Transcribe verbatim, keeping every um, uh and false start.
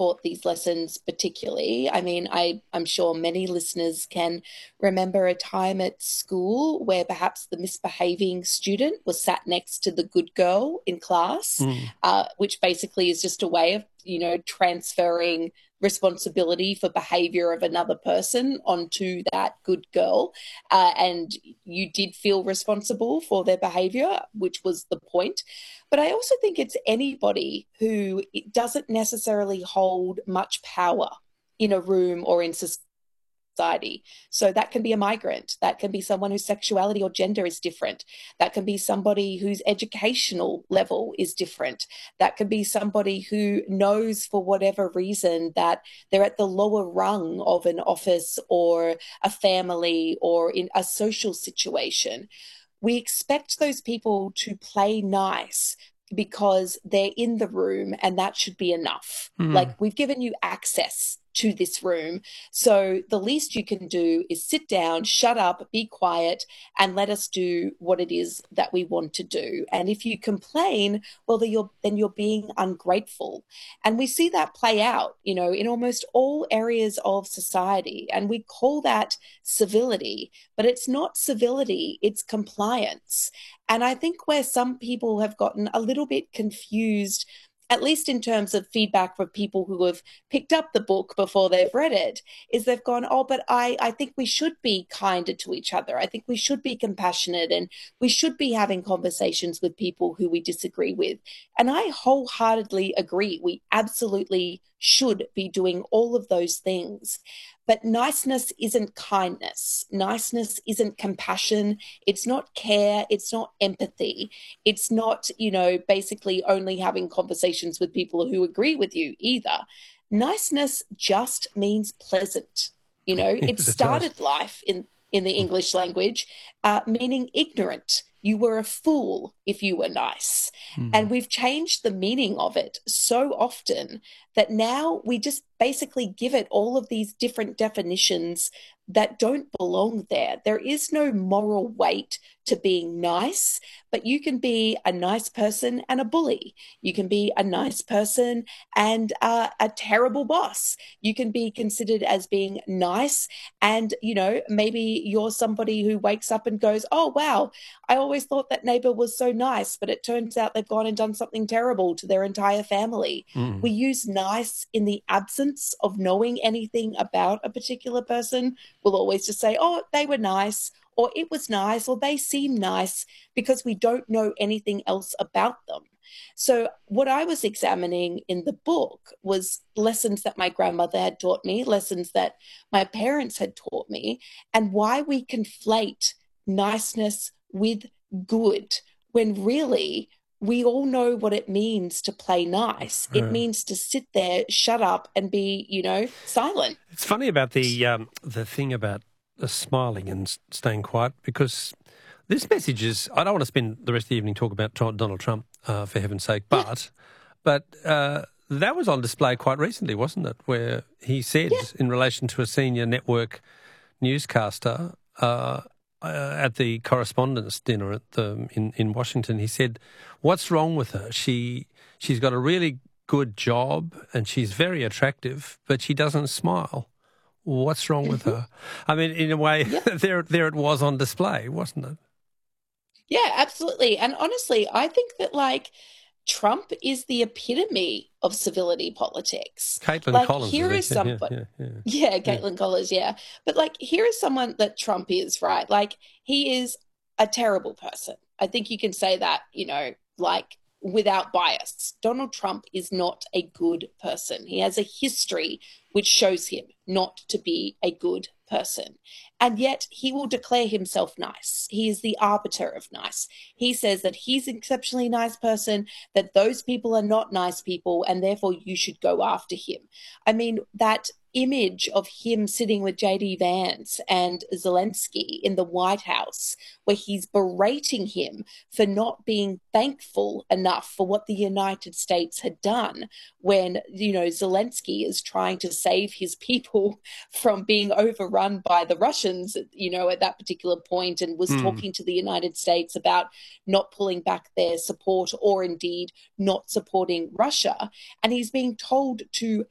taught these lessons particularly. I mean, I, I'm sure many listeners can remember a time at school where perhaps the misbehaving student was sat next to the good girl in class, Mm. uh, which basically is just a way of, you know, transferring responsibility for behavior of another person onto that good girl. Uh, and you did feel responsible for their behavior, which was the point. But I also think it's anybody who doesn't necessarily hold much power in a room or in society. So that can be a migrant. That can be someone whose sexuality or gender is different. That can be somebody whose educational level is different. That can be somebody who knows for whatever reason that they're at the lower rung of an office or a family or in a social situation. We expect those people to play nice because they're in the room and that should be enough. Mm. Like, we've given you access to this room. So the least you can do is sit down, shut up, be quiet, and let us do what it is that we want to do. And if you complain, well, then you're, then you're being ungrateful. And we see that play out, you know, in almost all areas of society. And we call that civility, but it's not civility, it's compliance. And I think where some people have gotten a little bit confused, at least in terms of feedback from people who have picked up the book before they've read it, is they've gone, oh, but I, I think we should be kinder to each other. I think we should be compassionate and we should be having conversations with people who we disagree with. And I wholeheartedly agree. We absolutely should be doing all of those things. But niceness isn't kindness. Niceness isn't compassion. It's not care. It's not empathy. It's not, you know, basically only having conversations with people who agree with you either. Niceness just means pleasant. You know, Yes, it it started does. life in, in the English language, uh, meaning ignorant. You were a fool if you were nice. Mm. And we've changed the meaning of it so often that now we just basically give it all of these different definitions that don't belong there. There is no moral weight to being nice, but you can be a nice person and a bully. You can be a nice person and uh, a terrible boss. You can be considered as being nice and, you know, maybe you're somebody who wakes up and goes, oh, wow, I always thought that neighbor was so nice, but it turns out they've gone and done something terrible to their entire family. Mm. We use nice in the absence of knowing anything about a particular person. We'll always just say, oh, they were nice, or it was nice, or they seem nice, because we don't know anything else about them. So what I was examining in the book was lessons that my grandmother had taught me, lessons that my parents had taught me, and why we conflate niceness with good when really we all know what it means to play nice. It Uh, means to sit there, shut up, and be, you know, silent. It's funny about the um, the thing about uh, smiling and s- staying quiet, because this message is, I don't want to spend the rest of the evening talking about Tr- Donald Trump, uh, for heaven's sake, but but uh, that was on display quite recently, wasn't it, where he said Yeah. in relation to a senior network newscaster uh, uh, at the correspondence dinner at the, in, in Washington, he said, what's wrong with her? She She's got a really good job and she's very attractive, but she doesn't smile. What's wrong with Mhm. her? I mean, in a way, Yeah. there there it was on display, wasn't it? Yeah, absolutely. And honestly, I think that like Trump is the epitome of civility politics. Caitlin Like, Collins is here there. is Yeah, yeah, somebody, yeah, yeah. yeah, Yeah. Caitlin Collins, yeah. But like, here is someone that Trump is, right? Like, he is a terrible person. I think you can say that, you know, like without bias. Donald Trump is not a good person. He has a history which shows him not to be a good person. And yet he will declare himself nice. He is the arbiter of nice. He says that he's an exceptionally nice person, that those people are not nice people, and therefore you should go after him. I mean, that image of him sitting with J D Vance and Zelensky in the White House, where he's berating him for not being thankful enough for what the United States had done when, you know, Zelensky is trying to save his people from being overrun by the Russians, you know, at that particular point, and was Mm. talking to the United States about not pulling back their support or indeed not supporting Russia. And he's being told to